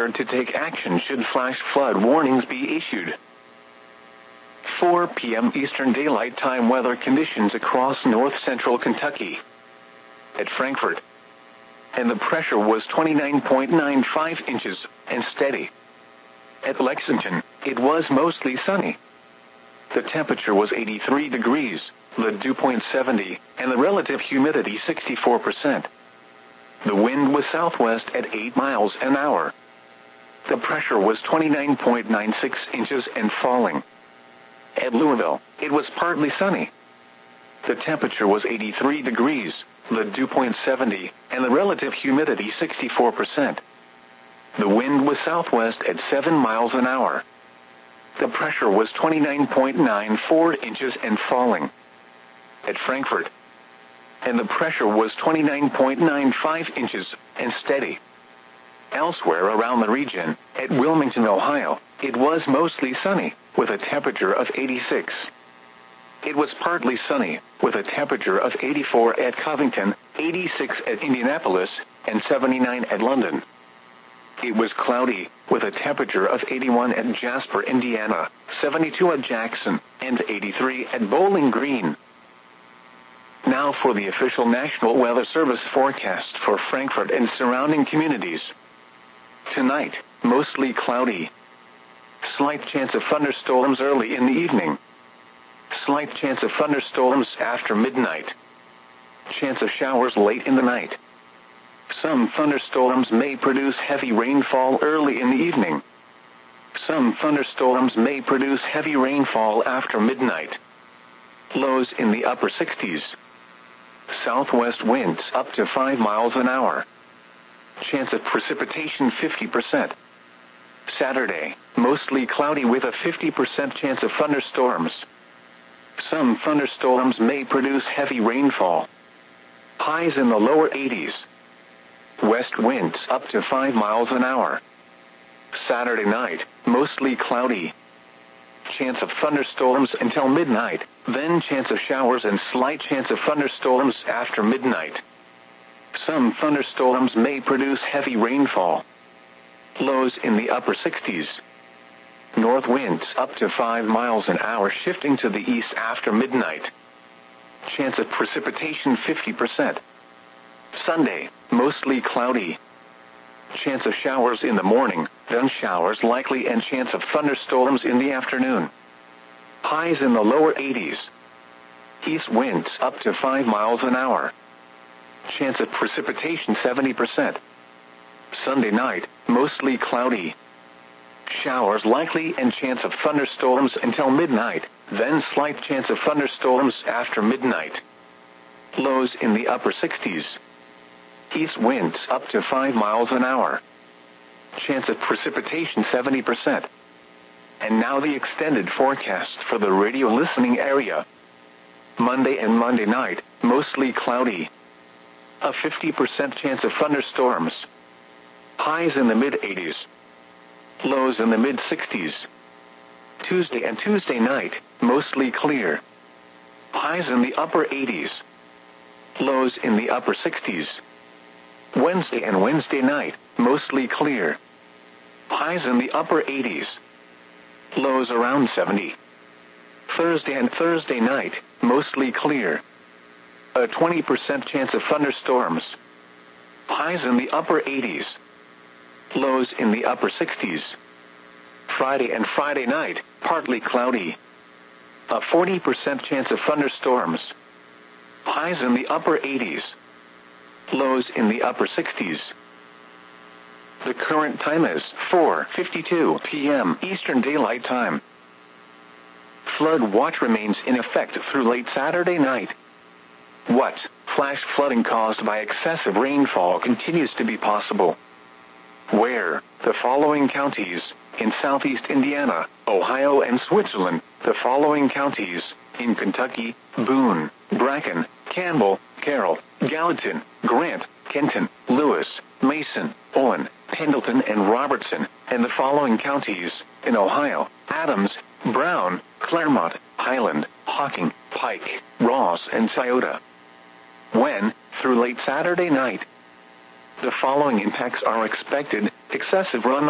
prepared to take action should flash flood warnings be issued. 4 p.m. Eastern Daylight Time weather conditions across north-central Kentucky. At Frankfort, and the pressure was 29.95 inches and steady. At Lexington, it was mostly sunny. The temperature was 83 degrees, the dew point 70, and the relative humidity 64%. The wind was southwest at 8 miles an hour. The pressure was 29.96 inches and falling. At Louisville, it was partly sunny. The temperature was 83 degrees, the dew point 70, and the relative humidity 64%. The wind was southwest at 7 miles an hour. The pressure was 29.94 inches and falling. At Frankfort, and the pressure was 29.95 inches and steady. Elsewhere around the region, at Wilmington, Ohio, it was mostly sunny, with a temperature of 86. It was partly sunny, with a temperature of 84 at Covington, 86 at Indianapolis, and 79 at London. It was cloudy, with a temperature of 81 at Jasper, Indiana, 72 at Jackson, and 83 at Bowling Green. Now for the official National Weather Service forecast for Frankfort and surrounding communities. Tonight, mostly cloudy. Slight chance of thunderstorms early in the evening. Slight chance of thunderstorms after midnight. Chance of showers late in the night. Some thunderstorms may produce heavy rainfall early in the evening. Some thunderstorms may produce heavy rainfall after midnight. Lows in the upper 60s. Southwest winds up to 5 miles an hour. Chance of precipitation 50%. Saturday, mostly cloudy with a 50% chance of thunderstorms. Some thunderstorms may produce heavy rainfall. Highs in the lower 80s. West winds up to 5 miles an hour. Saturday night, mostly cloudy. Chance of thunderstorms until midnight, then chance of showers and slight chance of thunderstorms after midnight. Some thunderstorms may produce heavy rainfall. Lows in the upper 60s. North winds up to 5 miles an hour shifting to the east after midnight. Chance of precipitation 50%. Sunday, mostly cloudy. Chance of showers in the morning, then showers likely and chance of thunderstorms in the afternoon. Highs in the lower 80s. East winds up to 5 miles an hour. Chance of precipitation 70%. Sunday night, mostly cloudy. Showers likely and chance of thunderstorms until midnight, then slight chance of thunderstorms after midnight. Lows in the upper 60s. East winds up to 5 miles an hour. Chance of precipitation 70%. And now the extended forecast for the radio listening area. Monday and Monday night, mostly cloudy. A 50% chance of thunderstorms. Highs in the mid-80s. Lows in the mid-60s. Tuesday and Tuesday night, mostly clear. Highs in the upper 80s. Lows in the upper 60s. Wednesday and Wednesday night, mostly clear. Highs in the upper 80s. Lows around 70. Thursday and Thursday night, mostly clear. A 20% chance of thunderstorms. Highs in the upper 80s. Lows in the upper 60s. Friday and Friday night, partly cloudy. A 40% chance of thunderstorms. Highs in the upper 80s. Lows in the upper 60s. The current time is 4:52 p.m. Eastern Daylight Time. Flood watch remains in effect through late Saturday night. What? Flash flooding caused by excessive rainfall continues to be possible. Where? The following counties. In southeast Indiana, Ohio, and Switzerland. The following counties. In Kentucky, Boone, Bracken, Campbell, Carroll, Gallatin, Grant, Kenton, Lewis, Mason, Owen, Pendleton, and Robertson. And the following counties. In Ohio, Adams, Brown, Claremont, Highland, Hocking, Pike, Ross, and Scioto. When? Through late Saturday night. The following impacts are expected: excessive runoff.